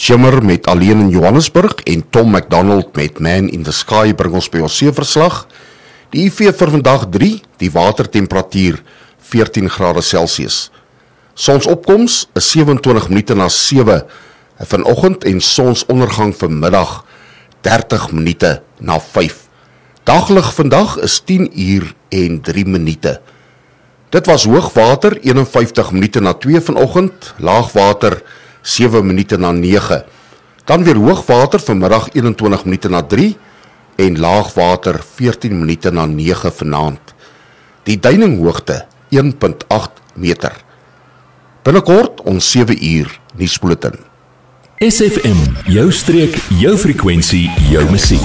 Shimmer met Alleen in Johannesburg en Tom McDonald met Man in the Sky bring ons by ons seeverslag. Die IV vir vandag 3, die watertemperatuur 14 grade Celsius. Sonsopkoms is 27 minute na 7 vanoggend en sonsondergang vanmiddag 30 minute na 5. Daglig vandag is 10 uur en 3 minute. Dit was hoogwater 51 minute na 2 vanoggend, laagwater 7 minute na 9. Dan weer hoogwater vanmiddag 21 minute na 3 en laagwater 14 minute na 9 vanaand. Die duininghoogte 1.8 meter. Binnekort ons 7 uur nuusbulletin. SFM, jou streek, jou frekwensie, jou musiek.